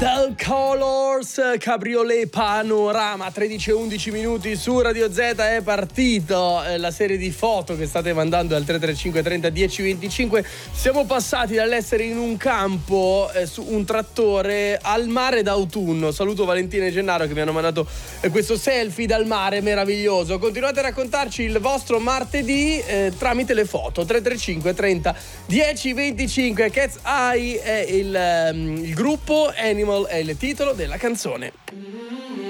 The Colors, Cabriolet Panorama, 13:11 su Radio Z. È partito la serie di foto che state mandando al 335 30 10 25. Siamo passati dall'essere in un campo su un trattore al mare d'autunno. Saluto Valentina e Gennaro che mi hanno mandato questo selfie dal mare meraviglioso. Continuate a raccontarci il vostro martedì tramite le foto 335 30 10 25. Cat's Eye è il gruppo, Animal è il titolo della canzone.